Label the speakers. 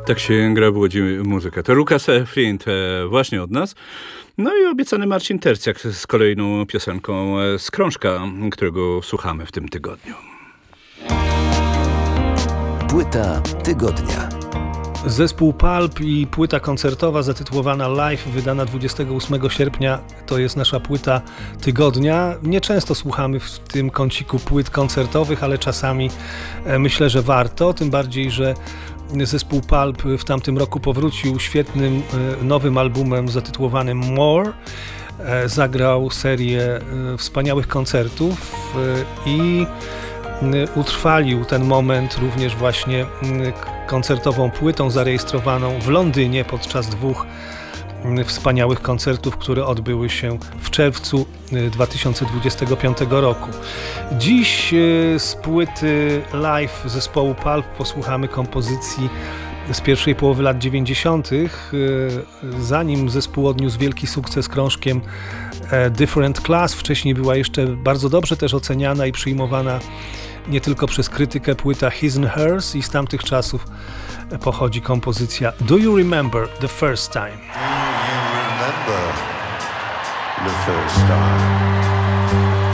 Speaker 1: Tak się gra w Łodzi muzyka. To Lukas Friend właśnie od nas. No i obiecany Marcin Tercjak z kolejną piosenką z krążka, którego słuchamy w tym tygodniu.
Speaker 2: Płyta tygodnia.
Speaker 3: Zespół Pulp i płyta koncertowa zatytułowana Live, wydana 28 sierpnia, to jest nasza płyta tygodnia. Nieczęsto słuchamy w tym kąciku płyt koncertowych, ale czasami myślę, że warto, tym bardziej, że zespół Pulp w tamtym roku powrócił świetnym nowym albumem zatytułowanym More. Zagrał serię wspaniałych koncertów i utrwalił ten moment również właśnie koncertową płytą zarejestrowaną w Londynie podczas 2 wspaniałych koncertów, które odbyły się w czerwcu 2025 roku. Dziś z płyty live zespołu Pulp posłuchamy kompozycji z pierwszej połowy lat 90. Zanim zespół odniósł wielki sukces krążkiem Different Class, wcześniej była jeszcze bardzo dobrze też oceniana i przyjmowana nie tylko przez krytykę płyta His and Hers, i z tamtych czasów pochodzi kompozycja Do You Remember the First Time?
Speaker 4: Do you remember the first time?